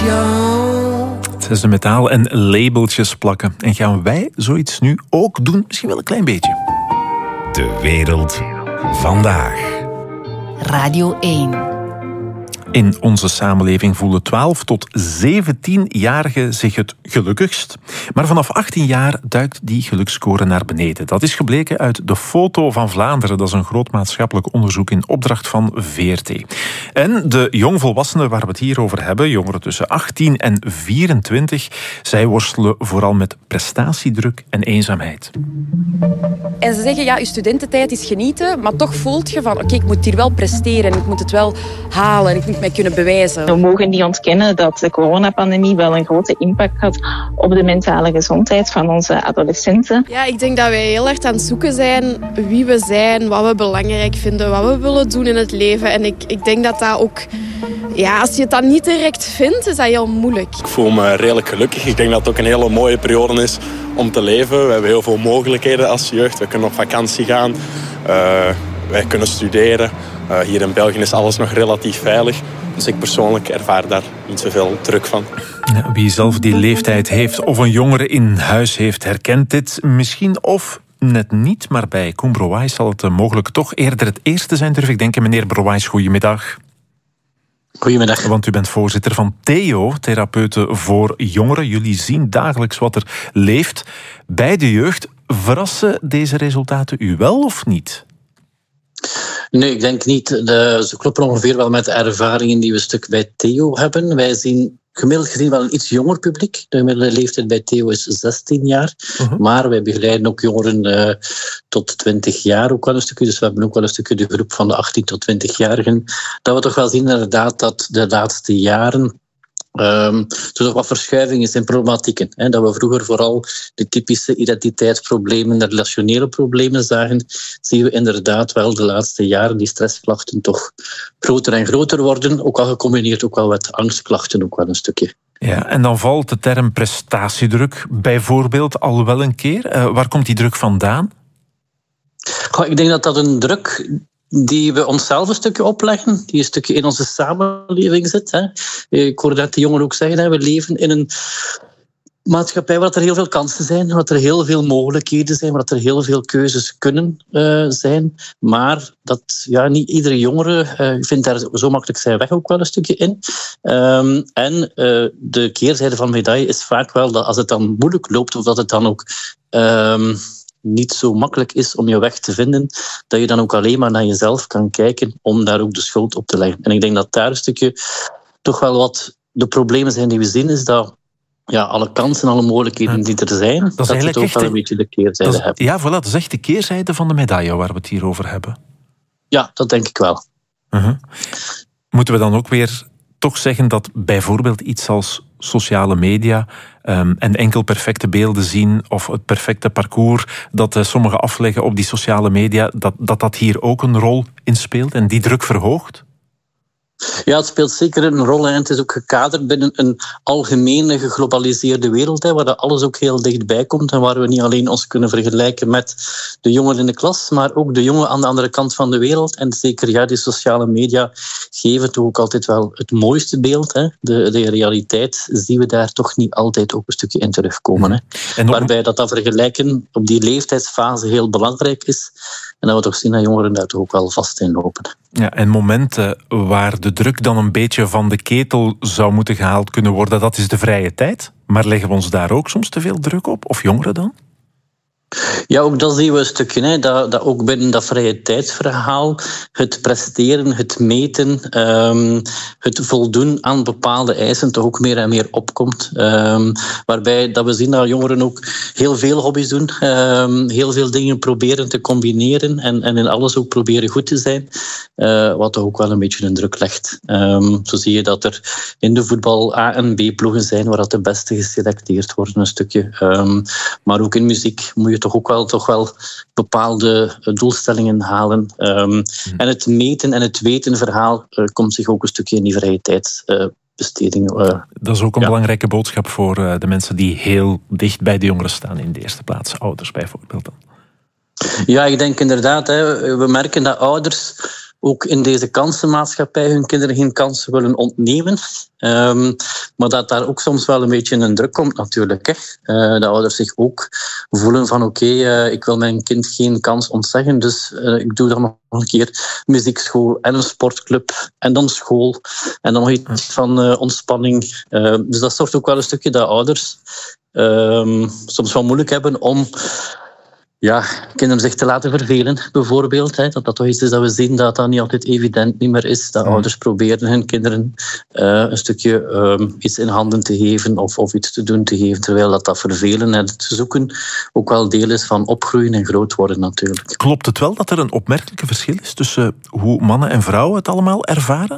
Het is een metaal en labeltjes plakken. En gaan wij zoiets nu ook doen? Misschien wel een klein beetje. De wereld vandaag. Radio 1. In onze samenleving voelen 12 tot 17-jarigen zich het gelukkigst. Maar vanaf 18 jaar duikt die geluksscore naar beneden. Dat is gebleken uit de Foto van Vlaanderen. Dat is een groot maatschappelijk onderzoek in opdracht van VRT. En de jongvolwassenen waar we het hier over hebben, jongeren tussen 18 en 24, zij worstelen vooral met prestatiedruk en eenzaamheid. En ze zeggen, ja, je studententijd is genieten, maar toch voelt je van, oké, ik moet hier wel presteren en ik moet het wel halen en ik moet mij kunnen bewijzen. We mogen niet ontkennen dat de coronapandemie wel een grote impact had op de mentale gezondheid van onze adolescenten. Ja, ik denk dat wij heel erg aan het zoeken zijn wie we zijn, wat we belangrijk vinden, wat we willen doen in het leven. En ik denk dat dat ook, ja, als je het dan niet direct vindt, is dat heel moeilijk. Ik voel me redelijk gelukkig. Ik denk dat het ook een hele mooie periode is om te leven. We hebben heel veel mogelijkheden als jeugd. We kunnen op vakantie gaan. Wij kunnen studeren. Hier in België is alles nog relatief veilig. Dus ik persoonlijk ervaar daar niet zoveel druk van. Ja, wie zelf die leeftijd heeft of een jongere in huis heeft, herkent dit misschien of net niet. Maar bij Koen Browijs zal het mogelijk toch eerder het eerste zijn, durf ik denken. Meneer Browijs, goedemiddag. Goedemiddag. Want u bent voorzitter van Theo, Therapeuten voor Jongeren. Jullie zien dagelijks wat er leeft bij de jeugd. Verrassen deze resultaten u wel of niet? Nee, ik denk niet. Ze kloppen ongeveer wel met de ervaringen die we een stuk bij Theo hebben. Wij zien gemiddeld gezien wel een iets jonger publiek. De gemiddelde leeftijd bij Theo is 16 jaar. Maar wij begeleiden ook jongeren tot 20 jaar ook wel een stukje. Dus we hebben ook wel een stukje de groep van de 18 tot 20-jarigen. Dat we toch wel zien inderdaad dat de laatste jaren er toch wat verschuiving is in problematieken. Hè? Dat we vroeger vooral de typische identiteitsproblemen, de relationele problemen zagen, zien we inderdaad wel de laatste jaren die stressklachten toch groter en groter worden, ook al gecombineerd ook wel met angstklachten ook wel een stukje. Ja, en dan valt de term prestatiedruk bijvoorbeeld al wel een keer. Waar komt die druk vandaan? Goh, ik denk dat dat een druk die we onszelf een stukje opleggen, die een stukje in onze samenleving zit. Hè. Ik hoorde net de jongeren ook zeggen, hè, we leven in een maatschappij waar er heel veel kansen zijn, waar er heel veel mogelijkheden zijn, waar er heel veel keuzes kunnen zijn. Maar dat niet iedere jongere vindt daar zo makkelijk zijn weg ook wel een stukje in. En de keerzijde van de medaille is vaak wel dat als het dan moeilijk loopt, of dat het dan ook niet zo makkelijk is om je weg te vinden, dat je dan ook alleen maar naar jezelf kan kijken om daar ook de schuld op te leggen. En ik denk dat daar een stukje toch wel wat de problemen zijn die we zien, is dat alle kansen, alle mogelijkheden die er zijn, dat je toch wel een beetje de keerzijde hebt. Ja, voilà, dat is echt de keerzijde van de medaille waar we het hier over hebben. Ja, dat denk ik wel. Moeten we dan ook weer toch zeggen dat bijvoorbeeld iets als sociale media en enkel perfecte beelden zien of het perfecte parcours dat sommigen afleggen op die sociale media, dat hier ook een rol in speelt en die druk verhoogt? Ja, het speelt zeker een rol en het is ook gekaderd binnen een algemene geglobaliseerde wereld, waar dat alles ook heel dichtbij komt en waar we niet alleen ons kunnen vergelijken met de jongen in de klas, maar ook de jongen aan de andere kant van de wereld. En zeker, die sociale media geven toch ook altijd wel het mooiste beeld. Hè. De realiteit zien we daar toch niet altijd ook een stukje in terugkomen. Hè. En waarbij dat vergelijken op die leeftijdsfase heel belangrijk is en dat we toch zien dat jongeren daar toch ook wel vast in lopen. Ja, en momenten waar de druk dan een beetje van de ketel zou moeten gehaald kunnen worden, dat is de vrije tijd. Maar leggen we ons daar ook soms te veel druk op? Of jongeren dan? Ja, ook dat zien we een stukje. Hè, dat ook binnen dat vrije tijdsverhaal het presteren, het meten, het voldoen aan bepaalde eisen toch ook meer en meer opkomt. Waarbij dat we zien dat jongeren ook heel veel hobby's doen, heel veel dingen proberen te combineren en in alles ook proberen goed te zijn, wat toch ook wel een beetje een druk legt. Zo zie je dat er in de voetbal A- en B-ploegen zijn waar dat de beste geselecteerd worden een stukje. Maar ook in muziek moet je toch wel bepaalde doelstellingen halen. En het meten en het weten verhaal komt zich ook een stukje in die vrije tijdsbesteding. Dat is ook een belangrijke boodschap voor de mensen die heel dicht bij de jongeren staan in de eerste plaats. Ouders bijvoorbeeld dan. Ja, ik denk inderdaad. We merken dat ouders ook in deze kansenmaatschappij hun kinderen geen kansen willen ontnemen. Maar dat daar ook soms wel een beetje een druk komt natuurlijk. Dat ouders zich ook voelen van ik wil mijn kind geen kans ontzeggen, dus ik doe dan nog een keer muziekschool en een sportclub en dan school en dan nog iets van ontspanning. Dus dat zorgt ook wel een stukje dat ouders soms wel moeilijk hebben om kinderen zich te laten vervelen, bijvoorbeeld. Dat toch iets is dat we zien dat niet altijd evident niet meer is. Dat ouders proberen hun kinderen een stukje iets in handen te geven of iets te doen te geven, terwijl dat vervelen en het zoeken ook wel deel is van opgroeien en groot worden natuurlijk. Klopt het wel dat er een opmerkelijke verschil is tussen hoe mannen en vrouwen het allemaal ervaren?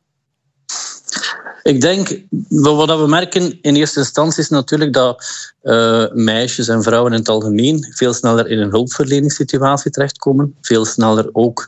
Ik denk, wat we merken in eerste instantie is natuurlijk dat meisjes en vrouwen in het algemeen veel sneller in een hulpverleningssituatie terechtkomen. Veel sneller ook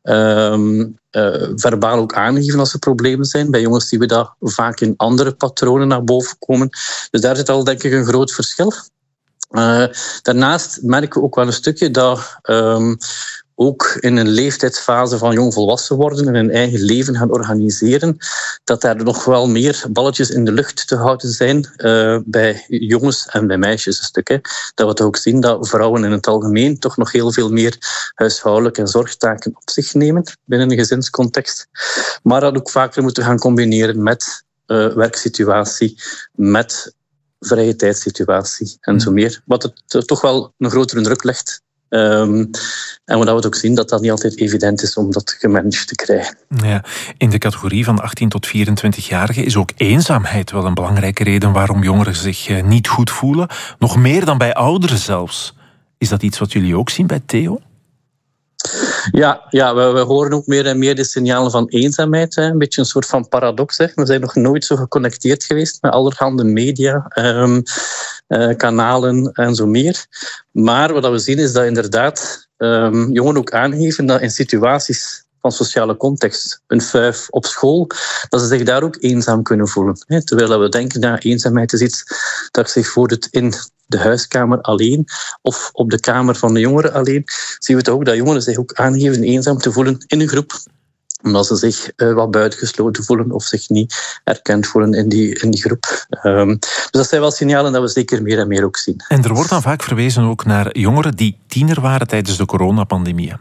verbaal ook aangeven als er problemen zijn. Bij jongens zien we dat vaak in andere patronen naar boven komen. Dus daar zit al denk ik een groot verschil. Daarnaast merken we ook wel een stukje dat ook in een leeftijdsfase van jongvolwassen worden en hun eigen leven gaan organiseren, dat daar nog wel meer balletjes in de lucht te houden zijn bij jongens en bij meisjes een stuk. Dat we toch ook zien dat vrouwen in het algemeen toch nog heel veel meer huishoudelijke en zorgtaken op zich nemen binnen een gezinscontext, maar dat ook vaker moeten gaan combineren met werksituatie, met vrije tijdssituatie en zo meer. Wat het toch wel een grotere druk legt. En wat we ook zien dat niet altijd evident is om dat gemanaged te krijgen. Ja, in de categorie van 18 tot 24-jarigen is ook eenzaamheid wel een belangrijke reden waarom jongeren zich niet goed voelen. Nog meer dan bij ouderen zelfs. Is dat iets wat jullie ook zien bij Theo? Ja, we horen ook meer en meer de signalen van eenzaamheid. Een beetje een soort van paradox. We zijn nog nooit zo geconnecteerd geweest met allerhande media, kanalen en zo meer. Maar wat we zien is dat inderdaad jongeren ook aangeven dat in situaties van sociale context, een fuif op school, dat ze zich daar ook eenzaam kunnen voelen. Terwijl we denken dat eenzaamheid is iets dat zich voordoet in de huiskamer alleen of op de kamer van de jongeren alleen, zien we toch ook dat jongeren zich ook aangeven eenzaam te voelen in een groep, omdat ze zich wat buitengesloten voelen of zich niet erkend voelen in die groep. Dus dat zijn wel signalen dat we zeker meer en meer ook zien. En er wordt dan vaak verwezen ook naar jongeren die tiener waren tijdens de coronapandemie.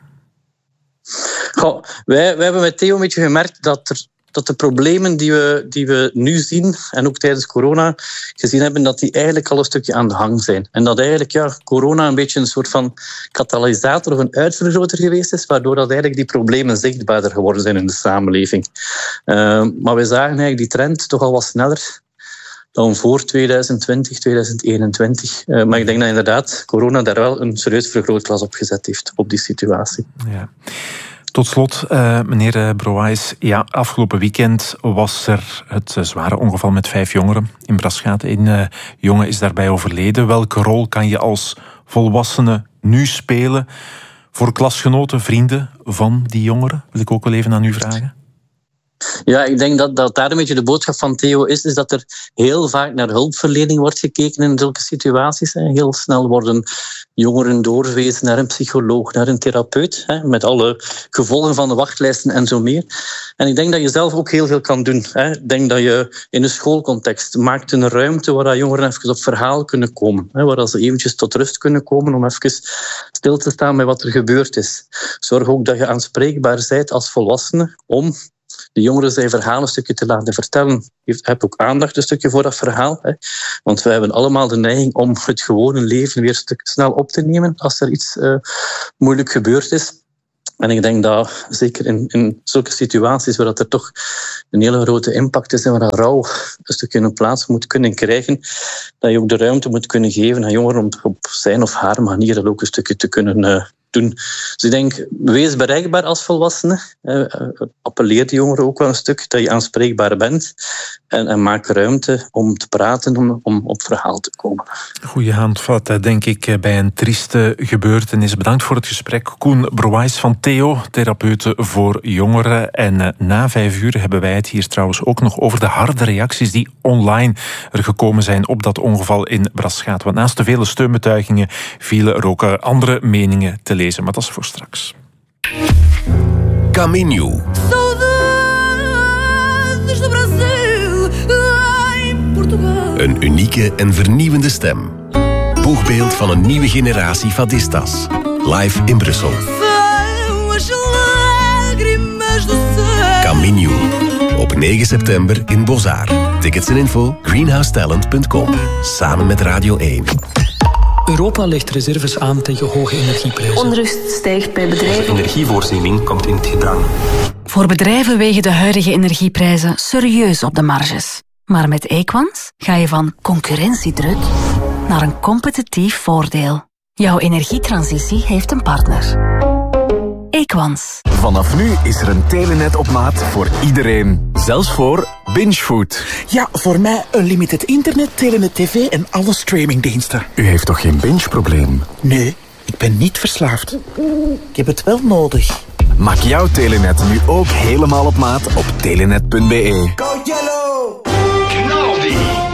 Wij hebben met Theo een beetje gemerkt dat de problemen die we nu zien, en ook tijdens corona gezien hebben, dat die eigenlijk al een stukje aan de hang zijn. En dat eigenlijk corona een beetje een soort van katalysator of een uitvergroter geweest is, waardoor dat eigenlijk die problemen zichtbaarder geworden zijn in de samenleving. Maar we zagen eigenlijk die trend toch al wat sneller dan voor 2020, 2021. Maar ik denk dat inderdaad corona daar wel een serieus vergrootglas op gezet heeft, op die situatie. Ja. Tot slot, meneer Brouwais. Ja, afgelopen weekend was er het zware ongeval met 5 jongeren in Braschaat. Een jongen is daarbij overleden. Welke rol kan je als volwassene nu spelen voor klasgenoten, vrienden van die jongeren? Wil ik ook wel even aan u vragen. Ja, ik denk dat daar een beetje de boodschap van Theo is dat er heel vaak naar hulpverlening wordt gekeken in zulke situaties. Heel snel worden jongeren doorverwezen naar een psycholoog, naar een therapeut, met alle gevolgen van de wachtlijsten en zo meer. En ik denk dat je zelf ook heel veel kan doen. Ik denk dat je in een schoolcontext maakt een ruimte waar jongeren even op verhaal kunnen komen, waar ze eventjes tot rust kunnen komen om even stil te staan bij wat er gebeurd is. Zorg ook dat je aanspreekbaar bent als volwassene om de jongeren zijn verhaal een stukje te laten vertellen. Heb ook aandacht een stukje voor dat verhaal. Want wij hebben allemaal de neiging om het gewone leven weer een stuk snel op te nemen als er iets moeilijk gebeurd is. En ik denk dat zeker in zulke situaties waar dat er toch een hele grote impact is en waar dat rouw een stukje een plaats moet kunnen krijgen, dat je ook de ruimte moet kunnen geven aan jongeren om op zijn of haar manier dat ook een stukje te kunnen doen. Dus ik denk, wees bereikbaar als volwassene. Appelleer de jongeren ook wel een stuk dat je aanspreekbaar bent. En maak ruimte om te praten, om op verhaal te komen. Goeie handvat, denk ik, bij een trieste gebeurtenis. Bedankt voor het gesprek. Koen Brouwais van Theo, therapeute voor jongeren. En na 5 uur hebben wij het hier trouwens ook nog over de harde reacties die online er gekomen zijn op dat ongeval in Braschaat. Want naast de vele steunbetuigingen vielen er ook andere meningen te lezen. Maar dat is voor straks. Caminho. Saudades do Brasil em Portugal. Een unieke en vernieuwende stem. Boegbeeld van een nieuwe generatie fadistas. Live in Brussel. Caminho. Op 9 september in Bozar. Tickets en info greenhousetalent.com. Samen met Radio 1. Europa legt reserves aan tegen hoge energieprijzen. Onrust stijgt bij bedrijven. De energievoorziening komt in het gedrang. Voor bedrijven wegen de huidige energieprijzen serieus op de marges. Maar met Equans ga je van concurrentiedruk naar een competitief voordeel. Jouw energietransitie heeft een partner. Equans. Vanaf nu is er een Telenet op maat voor iedereen. Zelfs voor bingefood. Ja, voor mij unlimited internet, Telenet TV en alle streamingdiensten. U heeft toch geen binge-probleem? Nee, ik ben niet verslaafd. Ik heb het wel nodig. Maak jouw Telenet nu ook helemaal op maat op telenet.be. Go Yellow! Knaldi!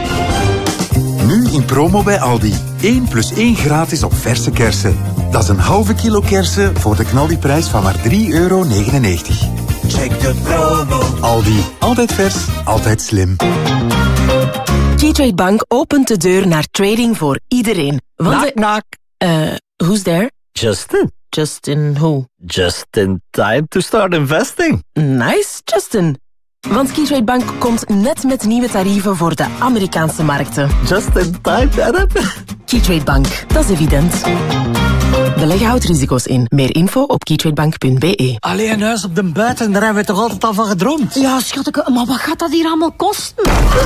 Nu in promo bij Aldi. 1+1 gratis op verse kersen. Dat is een halve kilo kersen voor de Knaldi-prijs van maar €3,99. Check de promo. Aldi. Altijd vers, altijd slim. Keytrade Bank opent de deur naar trading voor iedereen. Knock. Who's there? Justin. Justin who? Just in time to start investing. Nice, Justin. Want Keytrade Bank komt net met nieuwe tarieven voor de Amerikaanse markten. Just in time, Arab. Keytrade Bank, dat is evident. Beleggen houdt risico's in. Meer info op keytradebank.be. Allee, een huis op de buiten, daar hebben we toch altijd al van gedroomd? Ja, schatje, maar wat gaat dat hier allemaal kosten?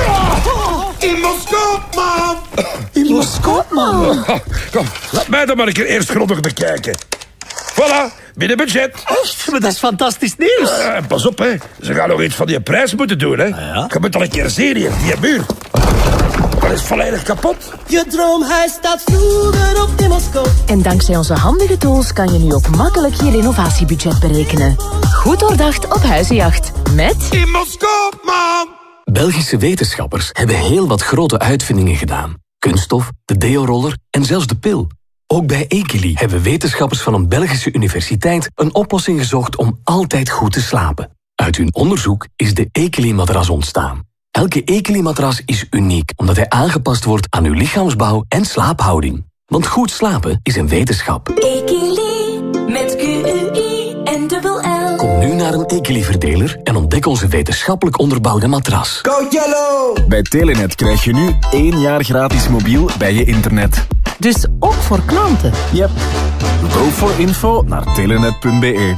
Immoscoop, man! Immoscoop, man! Kom, laat mij dan maar een keer eerst grondig bekijken. Voilà, binnen budget. Echt? Maar dat is fantastisch nieuws. Pas op, hè. Ze gaan nog iets van die prijs moeten doen, hè. Ja? Je moet al een keer zien hier, die muur. Dat is volledig kapot. Je droomhuis staat vroeger op Immoscoop. En dankzij onze handige tools kan je nu ook makkelijk je renovatiebudget berekenen. Goed doordacht op huizenjacht. Met Immoscoop, man! Belgische wetenschappers hebben heel wat grote uitvindingen gedaan. Kunststof, de deo-roller en zelfs de pil. Ook bij Ekeli hebben wetenschappers van een Belgische universiteit een oplossing gezocht om altijd goed te slapen. Uit hun onderzoek is de Ekeli-matras ontstaan. Elke Ekeli-matras is uniek, omdat hij aangepast wordt aan uw lichaamsbouw en slaaphouding. Want goed slapen is een wetenschap. Ekeli, met QUI en dubbel L. Kom nu naar een Ekeli-verdeler en ontdek onze wetenschappelijk onderbouwde matras. Go Yellow! Bij Telenet krijg je nu 1 jaar gratis mobiel bij je internet. Dus ook voor klanten? Yep. Go voor info naar telenet.be.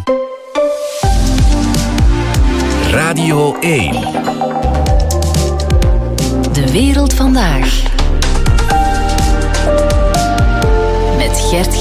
Radio 1. De wereld vandaag. Met Gert